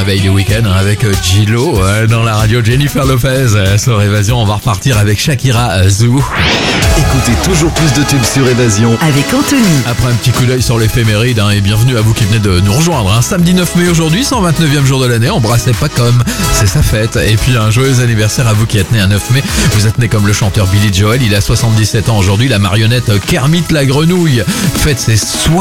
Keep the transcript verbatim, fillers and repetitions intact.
réveil du week-end hein, avec Gillo euh, dans la radio. Jennifer Lopez euh, sur Évasion. On va repartir avec Shakira euh, Zoo. Écoutez toujours plus de tubes sur Évasion avec Anthony. Après un petit coup d'œil sur l'éphéméride hein, et bienvenue à vous qui venez de nous rejoindre. Hein. Samedi neuf mai aujourd'hui, cent vingt-neuvième jour de l'année. Embrassez pas comme, c'est sa fête. Et puis un joyeux anniversaire à vous qui êtes né un neuf mai. Vous êtes né comme le chanteur Billy Joel. Il a soixante-dix-sept ans aujourd'hui. La marionnette Kermit la grenouille fête ses